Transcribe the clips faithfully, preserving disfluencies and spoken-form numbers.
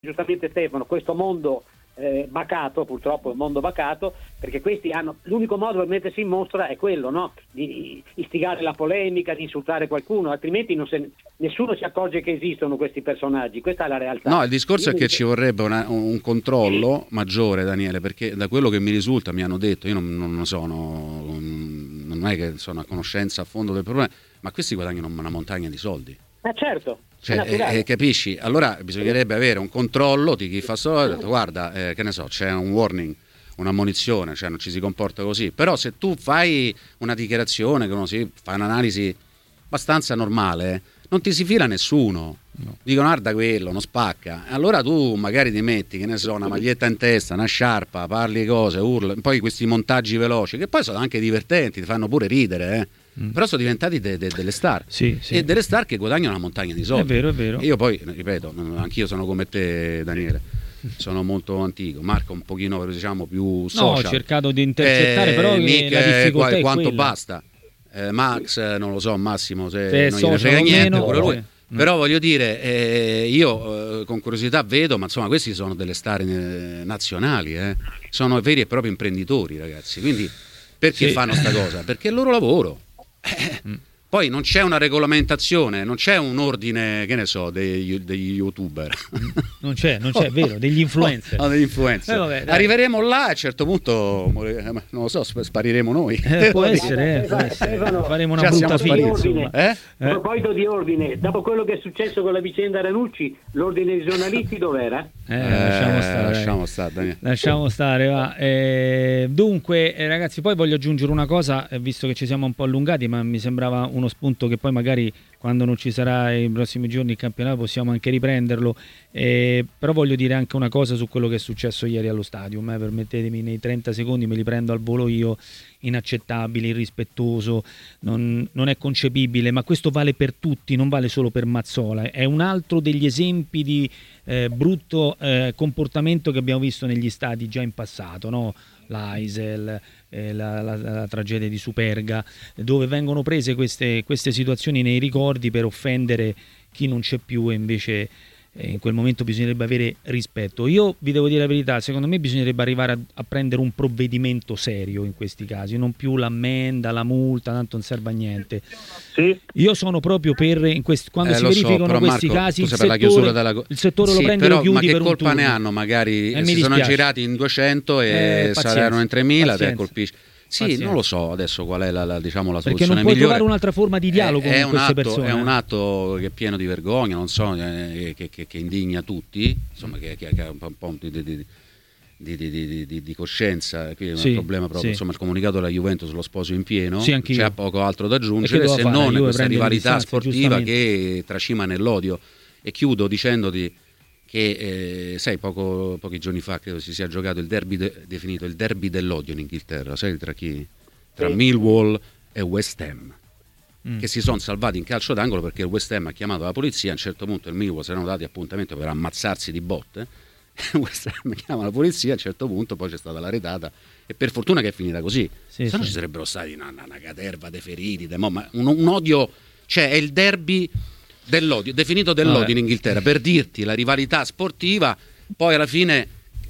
giustamente Stefano, questo mondo eh, bacato, purtroppo è un mondo bacato, perché questi hanno, l'unico modo per mettersi in mostra è quello, no? Di istigare la polemica, di insultare qualcuno, altrimenti non se, nessuno si accorge che esistono questi personaggi. Questa è la realtà. No, il discorso io è che ci vorrebbe una, un controllo maggiore, Daniele, perché da quello che mi risulta, mi hanno detto, io non, non sono, non è che sono a conoscenza a fondo del problema, ma questi guadagnano una montagna di soldi. Ma certo. Cioè, eh, eh, capisci? Allora bisognerebbe avere un controllo di chi fa sto, guarda, eh, che ne so, c'è un warning, un'ammonizione, cioè non ci si comporta così. Però se tu fai una dichiarazione, che uno si fa un'analisi abbastanza normale, non ti si fila nessuno. No. Dicono guarda quello, non spacca. Allora tu magari ti metti, che ne so, una maglietta in testa, una sciarpa, parli cose, urla, poi questi montaggi veloci, che poi sono anche divertenti, ti fanno pure ridere, eh. Mm. Però sono diventati de- de- delle star, sì, sì. E delle star che guadagnano una montagna di soldi. È vero, è vero. E io poi, ripeto, anch'io sono come te, Daniele, sono molto antico. Marco un pochino, diciamo, più social. No, ho cercato di intercettare, eh, però Nick, la difficoltà eh, è quanto quella. basta. Eh, Max, non lo so, Massimo, se, se non gliene frega niente, meno, pure lui. Eh. Però voglio dire, eh, io eh, con curiosità vedo, ma insomma questi sono delle star eh, nazionali, eh. Sono veri e propri imprenditori, ragazzi. Quindi perché sì. fanno sta cosa? Perché è il loro lavoro. Eh, mm. Poi non c'è una regolamentazione, non c'è un ordine, che ne so, degli, degli youtuber. Non c'è, non c'è, è vero, degli influencer. No, degli influencer. Eh, vabbè, arriveremo là e a un certo punto, non lo so, spariremo noi. Eh, può essere, eh, può essere. Faremo una brutta fine. Eh? A proposito di ordine, dopo quello che è successo con la vicenda Ranucci, l'ordine dei giornalisti dov'era? Eh, lasciamo stare, lasciamo stare, Daniele. Lasciamo stare, va. Eh, dunque, eh, ragazzi, poi voglio aggiungere una cosa, eh, visto che ci siamo un po' allungati, ma mi sembrava uno spunto che poi magari quando non ci sarà i prossimi giorni il campionato possiamo anche riprenderlo, eh, però voglio dire anche una cosa su quello che è successo ieri allo stadium, eh, permettetemi, nei trenta secondi me li prendo al volo io. Inaccettabile, irrispettoso, non, non è concepibile, ma questo vale per tutti, non vale solo per Mazzola, è un altro degli esempi di eh, brutto eh, comportamento che abbiamo visto negli stadi già in passato, no? L'Aisel, eh, la, la, la tragedia di Superga, dove vengono prese queste, queste situazioni nei ricordi per offendere chi non c'è più e invece eh, in quel momento bisognerebbe avere rispetto. Io vi devo dire la verità, secondo me bisognerebbe arrivare a, a prendere un provvedimento serio in questi casi, non più l'ammenda, la multa, tanto non serve a niente. Sì. Io sono proprio per in questi, quando eh, si so, verificano questi Marco, casi il per settore, la chiusura della... il settore sì, lo prendi però, e lo chiudi ma che per un colpa turno. ne hanno? Magari eh, si sono dispiace. girati in duecento e eh, saranno in tremila, te colpisci. Sì, pazienza. Non lo so adesso qual è la, la, diciamo, la perché soluzione non puoi migliore. trovare un'altra forma di dialogo è, è con queste atto, persone. È un atto che è pieno di vergogna, non so, eh, che, che, che indigna tutti, insomma, che, che, che ha un po' di, di, di, di, di, di, di coscienza. Qui è un sì, problema proprio, sì. insomma, il comunicato della Juventus lo sposo in pieno, sì, c'è poco altro da aggiungere se non questa rivalità sportiva che tracima nell'odio. E chiudo dicendoti che eh, sai, poco, pochi giorni fa credo si sia giocato il derby de, definito il derby dell'odio in Inghilterra, sai tra chi? Tra sì. Millwall e West Ham, mm. che si sono salvati in calcio d'angolo perché il West Ham ha chiamato la polizia. A un certo punto il Millwall si erano dati appuntamento per ammazzarsi di botte, West Ham chiama la polizia. A un certo punto poi c'è stata la retata e per fortuna che è finita così, sì, se no sì. ci sarebbero stati una, una caterva dei feriti, de, ma un, un odio, cioè è il derby dell'odio, definito dell'odio Vabbè. in Inghilterra, per dirti la rivalità sportiva. Poi alla fine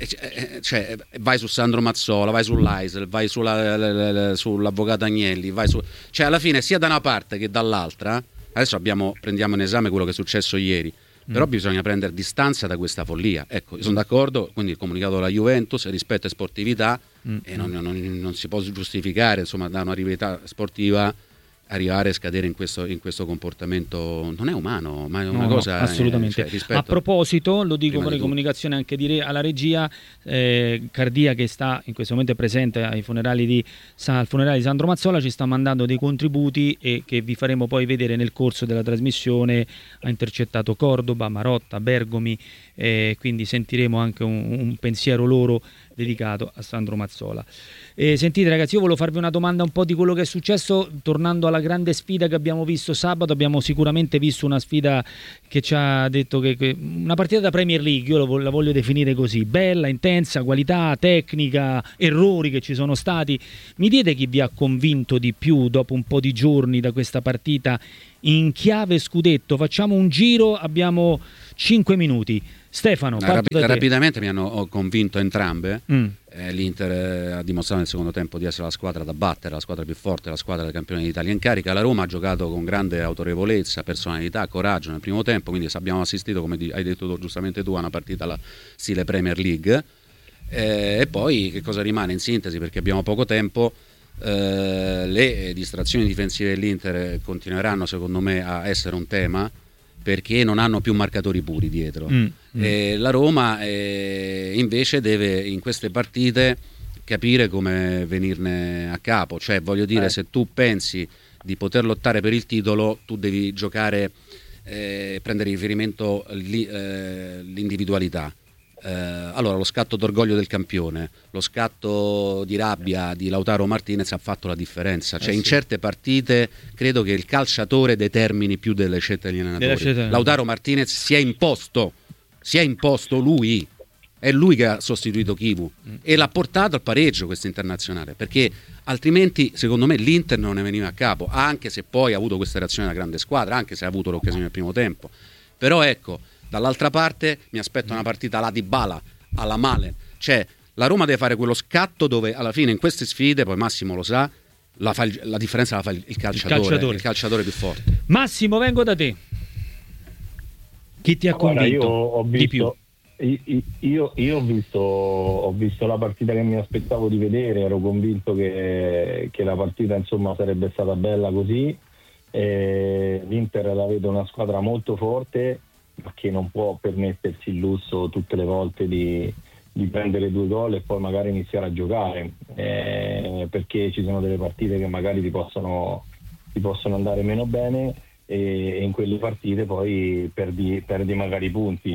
cioè, vai su Sandro Mazzola, vai sull'Aisel, vai sulla, la, la, la, sull'avvocato Agnelli, vai su, cioè alla fine sia da una parte che dall'altra. Adesso abbiamo, prendiamo in esame quello che è successo ieri, mm. però bisogna prendere distanza da questa follia. Ecco, io sono d'accordo, quindi il comunicato della Juventus, rispetto e sportività, mm. e non, non, non si può giustificare, insomma, da una rivalità sportiva arrivare a scadere in questo, in questo comportamento. Non è umano, ma è una no, cosa no, assolutamente. Eh, cioè, rispetto... A proposito, lo dico con le comunicazioni anche di re, alla regia, eh, Cardia, che sta in questo momento è presente ai funerali di, al funerale di Sandro Mazzola, ci sta mandando dei contributi e che vi faremo poi vedere nel corso della trasmissione. Ha intercettato Cordoba, Marotta, Bergomi, eh, quindi sentiremo anche un, un pensiero loro dedicato a Sandro Mazzola. Eh, sentite ragazzi, io volevo farvi una domanda un po' di quello che è successo, tornando alla grande sfida che abbiamo visto sabato. Abbiamo sicuramente visto una sfida che ci ha detto che, che una partita da Premier League, io la voglio definire così, bella, intensa, qualità, tecnica, errori che ci sono stati. Mi dite chi vi ha convinto di più dopo un po' di giorni da questa partita in chiave scudetto? Facciamo un giro, abbiamo cinque minuti. Stefano, eh, rapi- rapidamente mi hanno convinto entrambe. Mm. Eh, L'Inter ha dimostrato nel secondo tempo di essere la squadra da battere, la squadra più forte, la squadra del campione d'Italia in carica. La Roma ha giocato con grande autorevolezza, personalità, coraggio nel primo tempo, quindi abbiamo assistito, come hai detto tu, giustamente tu, a una partita alla stile Premier League. Eh, e poi che cosa rimane in sintesi, perché abbiamo poco tempo? Eh, le distrazioni difensive dell'Inter continueranno secondo me a essere un tema, perché non hanno più marcatori puri dietro. Mm, mm. E la Roma eh, invece deve in queste partite capire come venirne a capo, cioè voglio dire, eh. se tu pensi di poter lottare per il titolo, tu devi giocare, eh, prendere riferimento li, eh, l'individualità. Eh, allora lo scatto d'orgoglio del campione, lo scatto di rabbia di Lautaro Martinez ha fatto la differenza, cioè eh sì. in certe partite credo che il calciatore determini più delle scelte degli allenatori. Scelta... Lautaro Martinez si è imposto si è imposto lui, è lui che ha sostituito Chivu mm. e l'ha portato al pareggio questo internazionale, perché altrimenti secondo me l'Inter non ne veniva a capo, anche se poi ha avuto questa reazione da grande squadra, anche se ha avuto l'occasione nel primo tempo. Però ecco, dall'altra parte mi aspetto una partita alla Dybala, alla Malen, cioè la Roma deve fare quello scatto dove alla fine in queste sfide, poi Massimo lo sa, la, fa il, la differenza la fa il, il, calciatore, il calciatore, il calciatore più forte. Massimo, vengo da te. Chi ti ha Guarda, convinto io ho visto, di più? Io, io ho, visto, ho visto la partita che mi aspettavo di vedere, ero convinto che, che la partita insomma sarebbe stata bella così. E l'Inter la vedo una squadra molto forte, ma che non può permettersi il lusso tutte le volte di, di prendere due gol e poi magari iniziare a giocare, eh, perché ci sono delle partite che magari ti possono, ti possono andare meno bene e, e in quelle partite poi perdi, perdi magari punti.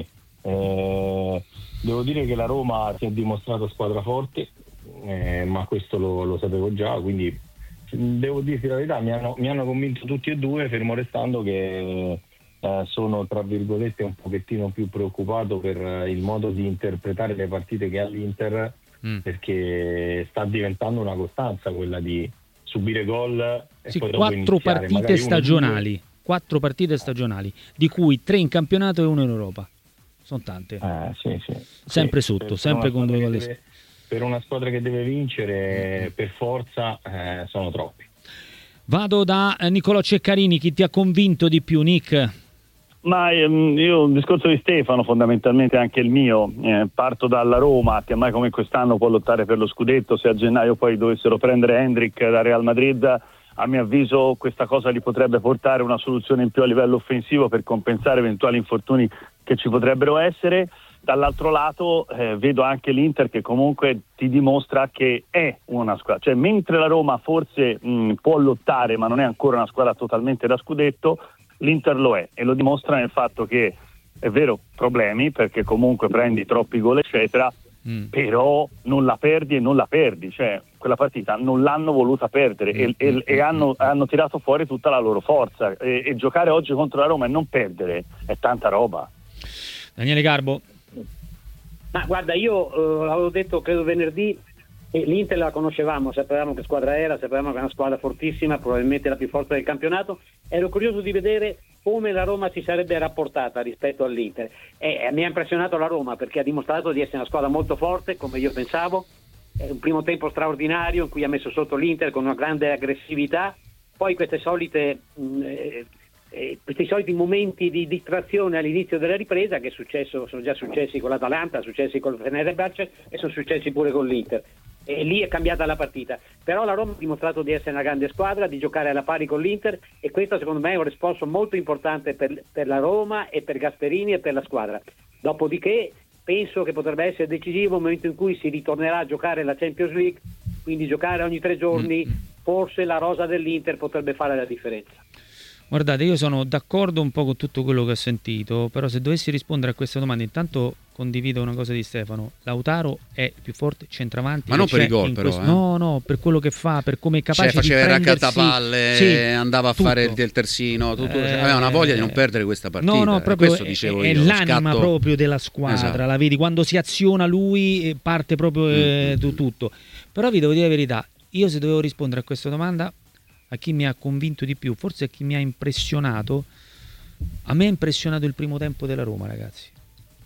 Eh, devo dire che la Roma si è dimostrato squadra forte, eh, ma questo lo, lo sapevo già, quindi devo dirti la verità, mi hanno, mi hanno convinto tutti e due, fermo restando che eh, sono tra virgolette un pochettino più preoccupato per il modo di interpretare le partite che ha l'Inter, mm. perché sta diventando una costanza quella di subire gol e sì, poi dopo quattro partite stagionali uno, quattro partite stagionali, di cui tre in campionato e uno in Europa. Sono tante. Eh, sì, sì. Sempre sì, sotto, sempre con due gol. Per una squadra che deve vincere per forza eh, sono troppi. Vado da Nicolò Ceccarini, chi ti ha convinto di più, Nick? Ma ehm, io il discorso di Stefano, fondamentalmente anche il mio, eh, parto dalla Roma, che mai come quest'anno può lottare per lo scudetto. Se a gennaio poi dovessero prendere Hendrick da Real Madrid, a mio avviso questa cosa gli potrebbe portare una soluzione in più a livello offensivo per compensare eventuali infortuni che ci potrebbero essere. Dall'altro lato eh, vedo anche l'Inter che comunque ti dimostra che è una squadra, cioè mentre la Roma forse mh, può lottare ma non è ancora una squadra totalmente da scudetto, l'Inter lo è, e lo dimostra nel fatto che è vero, problemi perché comunque prendi troppi gol eccetera, mm. però non la perdi e non la perdi, cioè quella partita non l'hanno voluta perdere mm. e, e, e hanno, hanno tirato fuori tutta la loro forza e, e giocare oggi contro la Roma e non perdere è tanta roba. Daniele Garbo. Ma guarda, io eh, l'avevo detto credo venerdì, e l'Inter la conoscevamo, sapevamo che squadra era, sapevamo che era una squadra fortissima, probabilmente la più forte del campionato. Ero curioso di vedere come la Roma si sarebbe rapportata rispetto all'Inter e mi ha impressionato la Roma perché ha dimostrato di essere una squadra molto forte, come io pensavo. È un primo tempo straordinario in cui ha messo sotto l'Inter con una grande aggressività, poi queste solite mh, eh, Eh, questi soliti momenti di distrazione all'inizio della ripresa che è successo, sono già successi con l'Atalanta, successi con il Fenerbahce e sono successi pure con l'Inter, e lì è cambiata la partita. Però la Roma ha dimostrato di essere una grande squadra, di giocare alla pari con l'Inter, e questo secondo me è un responso molto importante per, per la Roma e per Gasperini e per la squadra. Dopodiché penso che potrebbe essere decisivo il momento in cui si ritornerà a giocare la Champions League, quindi giocare ogni tre giorni, forse la rosa dell'Inter potrebbe fare la differenza. Guardate, io sono d'accordo un po' con tutto quello che ho sentito, però se dovessi rispondere a questa domanda, intanto condivido una cosa di Stefano: Lautaro è il più forte centravanti. Ma non per i gol però, questo... eh. No, no, per quello che fa, per come è capace cioè, di faceva prendersi... il raccattapalle, sì, andava a tutto. fare il terzino, tutto. Eh... aveva una voglia di non perdere questa partita. No, no, proprio questo è, dicevo è io, l'anima scatto... proprio della squadra, esatto. La vedi, quando si aziona lui parte proprio eh, mm-hmm. tutto. Però vi devo dire la verità, io se dovevo rispondere a questa domanda, a chi mi ha convinto di più, forse a chi mi ha impressionato, a me ha impressionato il primo tempo della Roma, ragazzi.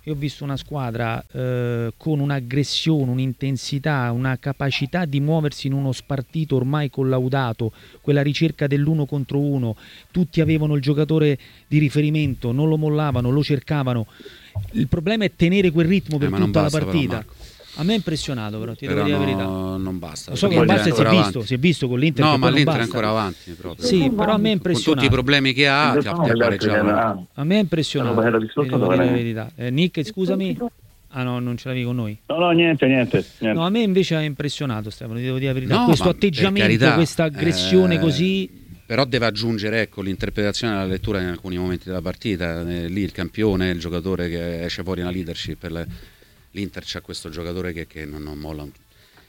io ho visto una squadra eh, con un'aggressione, un'intensità, una capacità di muoversi in uno spartito ormai collaudato, quella ricerca dell'uno contro uno, tutti avevano il giocatore di riferimento, non lo mollavano, lo cercavano. Il problema è tenere quel ritmo per eh, tutta la basta, partita. Però, a me è impressionato, però ti però devo dire no, la verità. Non basta. Lo so che non basta, si è visto, si è visto con l'Inter. No, che ma l'Inter è ancora avanti proprio. Sì, però a me è impressionato. Con tutti i problemi che ha, ti ha pareggiato. A me è impressionato. Devo dire la verità. Eh, Nick, scusami. Ah no, non ce l'avevi con noi. No, no, niente, niente. niente. No, a me invece ha impressionato, Stefano, ti devo dire la verità. No, questo atteggiamento, carità, questa aggressione eh, così. Però deve aggiungere, ecco, l'interpretazione alla lettura in alcuni momenti della partita. Eh, lì il campione, il giocatore che esce fuori una leadership. Per le... L'Inter c'ha questo giocatore che, che non, non molla un...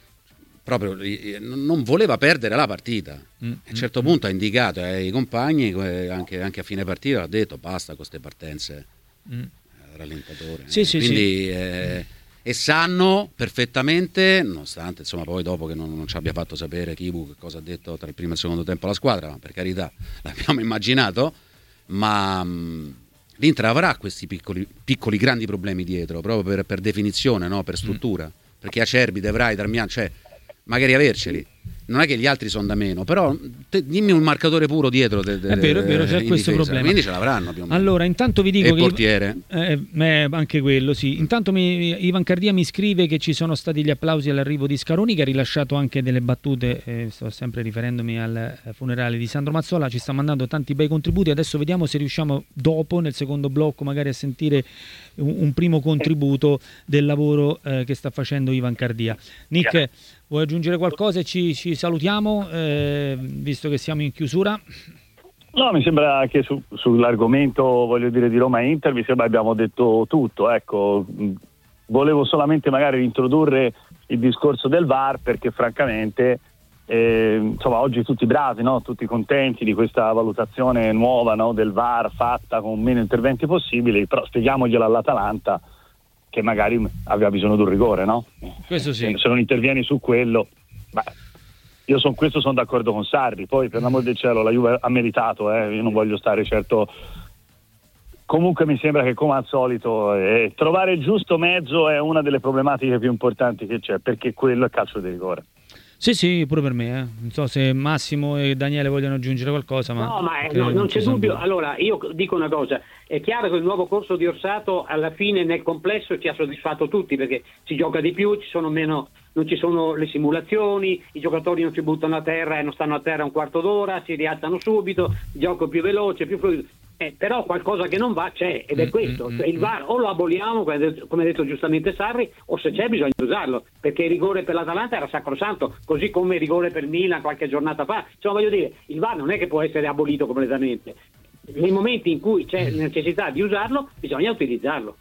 proprio non voleva perdere la partita. Mm, a un certo mm, punto mm. ha indicato ai compagni, anche, anche a fine partita ha detto basta con queste partenze mm. rallentatore. Sì, sì, quindi sì. Eh, e sanno perfettamente, nonostante insomma poi dopo che non, non ci abbia fatto sapere Kivu che cosa ha detto tra il primo e il secondo tempo alla squadra, ma per carità l'abbiamo immaginato, ma mh, l'Inter avrà questi piccoli, piccoli grandi problemi dietro, proprio per, per definizione, no? Per struttura, mm. perché Acerbi, De Vrij, Darmian, cioè magari averceli, non è che gli altri sono da meno, però te, dimmi un marcatore puro dietro de, de, è vero, è vero, c'è questo difesa. problema, quindi ce l'avranno più o meno. Allora intanto vi dico e che portiere eh, eh, anche quello sì, intanto mi, Ivan Cardia mi scrive che ci sono stati gli applausi all'arrivo di Scaroni, che ha rilasciato anche delle battute, eh, sto sempre riferendomi al funerale di Sandro Mazzola, ci sta mandando tanti bei contributi, adesso vediamo se riusciamo dopo nel secondo blocco magari a sentire un, un primo contributo del lavoro eh, che sta facendo Ivan Cardia. Nick, vuoi aggiungere qualcosa e ci, ci salutiamo, eh, visto che siamo in chiusura? No, mi sembra che su, sull'argomento, voglio dire, di Roma e Inter, mi sembra abbiamo detto tutto. Ecco, volevo solamente magari introdurre il discorso del V A R, perché francamente, eh, insomma, oggi tutti bravi, no? Tutti contenti di questa valutazione nuova, no? Del V A R fatta con meno interventi possibili, però spieghiamoglielo all'Atalanta che magari aveva bisogno di un rigore, no? Questo sì. Se non intervieni su quello, beh, io su questo sono d'accordo con Sarri. Poi per l'amor del cielo la Juve ha meritato, eh? Io non voglio stare certo. Comunque mi sembra che come al solito eh, trovare il giusto mezzo è una delle problematiche più importanti che c'è, perché quello è calcio di rigore. Sì, sì, pure per me. Eh. Non so se Massimo e Daniele vogliono aggiungere qualcosa. Ma no, ma è, no, non c'è dubbio. Allora, io dico una cosa. È chiaro che il nuovo corso di Orsato alla fine nel complesso ci ha soddisfatto tutti, perché si gioca di più, ci sono meno, non ci sono le simulazioni, i giocatori non si buttano a terra e non stanno a terra un quarto d'ora, si rialzano subito, il gioco più veloce, più fluido. Eh, però qualcosa che non va c'è, ed è questo, cioè il V A R o lo aboliamo, come ha detto giustamente Sarri, o se c'è bisogna usarlo, perché il rigore per l'Atalanta era sacrosanto, così come il rigore per Milan qualche giornata fa. Insomma, voglio dire, il V A R non è che può essere abolito completamente, nei momenti in cui c'è necessità di usarlo bisogna utilizzarlo.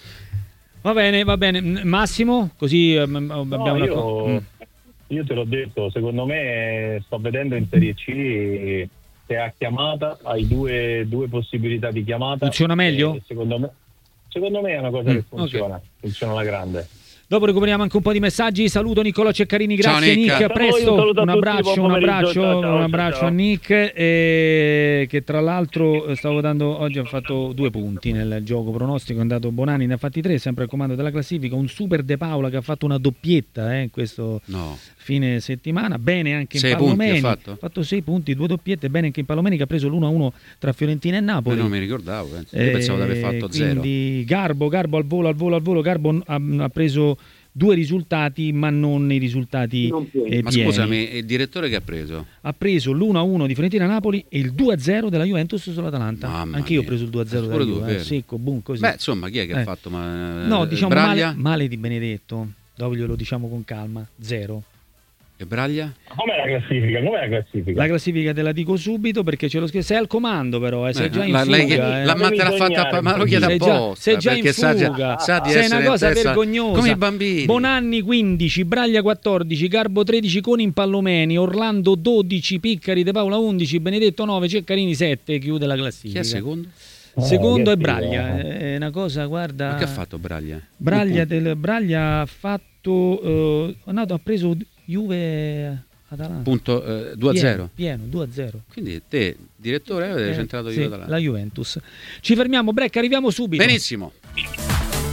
Va bene, va bene. Massimo, così abbiamo no, io, io te l'ho detto, secondo me sto vedendo in Serie C, se ha chiamata, hai due, due possibilità di chiamata. Funziona meglio? Secondo me, secondo me è una cosa mm, che funziona, okay. Funziona alla grande. Dopo recuperiamo anche un po' di messaggi. Saluto Niccolò Ceccarini, grazie. Ciao, Nick. Nick. Presto, un, un abbraccio, un abbraccio, ciao, ciao, un abbraccio ciao. a Nick, eh, che tra l'altro stavo dando oggi, ha fatto due punti nel gioco pronostico, è andato Bonani, ne ha fatti tre, sempre al comando della classifica. Un super De Paola che ha fatto una doppietta eh, questo no. fine settimana. Bene anche in sei Palomeni, punti ha fatto? ha fatto sei punti, due doppiette. Bene anche in Palomeni, che ha preso l'uno a uno tra Fiorentina e Napoli. Ma non mi ricordavo, penso. Io eh, pensavo di aver fatto zero. Quindi Garbo, Garbo al volo, al volo, al volo. Garbo ha, ha preso due risultati, ma non i risultati non eh, ma scusami, il direttore che ha preso? Ha preso l'uno a uno di Fiorentina Napoli e il due a zero della Juventus sull'Atalanta. Mamma Anche io ho mia. preso il due a zero della Juve, eh, secco, boom, così. Beh, insomma, chi è che eh. ha fatto? Ma, no, diciamo Braglia? Male, male di Benedetto, dopo glielo diciamo con calma, zero. E Braglia? Com'è la classifica? Com'è la classifica? La classifica te la dico subito perché ce lo scrivo. Sei al comando, però, eh, sei eh, già in la, fuga. Lei, eh. La matta l'ha fatta, ma lo chiede apposta. Sei già in fuga. Sa, sa di sei una cosa testa, vergognosa. Come i bambini. Bonanni quindici, Braglia quattordici, Garbo tredici con Impallomeni, Orlando dodici, Piccari, De Paola undici, Benedetto nove, Ceccarini sette. Chiude la classifica. Chi è secondo? Secondo oh, è Braglia. È una cosa, guarda. Ma che ha fatto Braglia? Braglia, del, Braglia ha fatto. Uh, no, ha preso Juve. Atalanta. Punto eh, due a zero pieno, pieno due a zero. Quindi te, direttore, avete eh, centrato sì, Juve Atalanta. La Juventus. Ci fermiamo, break, arriviamo subito. Benissimo.